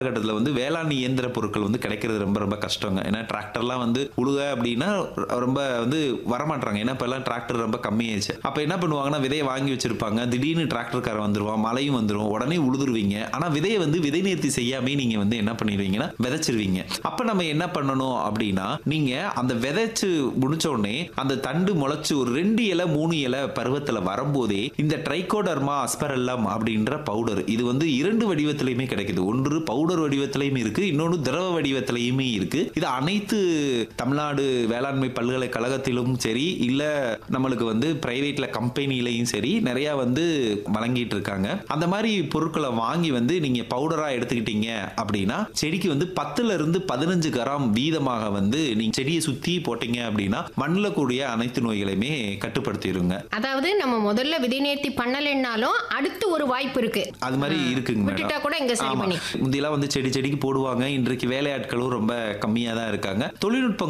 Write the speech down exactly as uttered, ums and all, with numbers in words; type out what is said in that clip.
காலகட்டத்துல வந்து வேளாண் இயந்திர பொருட்கள் வந்து கிடைக்கிறது ரொம்ப ரொம்ப கஷ்டங்க. ஏன்னா டிராக்டர்லாம் வந்து உழுக அப்படின்னா ரொம்ப வந்து வரமாட்றாங்க. ஏன்னா இப்பல்லாம் டிராக்டர் ரொம்ப கம்மியாயிருச்சு. அப்ப என்ன பண்ணுவாங்கன்னா, விதைய வாங்கி வச்சிருப்பாங்க. திடீர்னு டிராக்டர்காரன் வந்துருவான். மழையும் வந்துரும். உடனே உழுதுருவீங்க. ஆனா விதைய வந்து விதை நேர்த்தி செய்யாமயே நீங்க வந்து என்ன பண்ணிருவீங்கன்னா, விதைச்சிருவீங்க. அப்ப நம்ம என்ன பண்ணணும் அப்படின்னா, நீங்க அந்த விதைச்சு முடிச்ச உடனே அந்த தண்டு முளைச்சு ஒரு ரெண்டு இலை மூணு இலை பருவத்துல வரும்போதே இந்த ட்ரைகோடர்மா அஸ்பெரல்லம் அப்படின்ற பவுடர் இது வந்து இரண்டு வடிவத்திலயுமே கிடைக்குது. ஒன்று பவுடர் வடிவத்திலயும் இருக்கு, இன்னொன்னு திரவ வடிவத்திலயுமே இருக்கு. இது அனைத்து தமிழ்நாடு வேளாண்மை பல்கலைக்கழகத்திலும் சரி, இல்ல நம்மளுக்கு வந்து பிரைவேட்ல கம்பெனிலையும் சரி நிறைய வந்து வழங்கிட்டு இருக்காங்க. அந்த மாதிரி பொருட்களை வாங்கி வந்து நீங்க பவுடரா எடுத்துக்கிட்டீங்க அப்படின்னா செடிக்கு வந்து பத்துல இருந்து பதினஞ்சு கிராம் வீதமாக வந்து நீங்க செடியை சுத்தி போட்டீங்க அப்படின்னா மண்ணுல கூடிய அனைத்து நோய்களையுமே கட்டுப்படுத்திடுங்க. அதாவது நம்ம முதல்ல விதை நேர்த்தி பண்ணலைன்னாலும் அடுத்து ஒரு வாய்ப்பு இருக்கு. அது மாதிரி இருக்குங்க மேடம். விட்டுட்டா கூட இங்க சரி ஆமா. பண்ணி முந்தியெல்லாம் வந்து செடி செடிக்கு போடுவாங்க. இன்றைக்கு வேலையாட்களும் ரொம்ப கம்மியா தான் இருக்காங்க. தொழில்நுட்பம்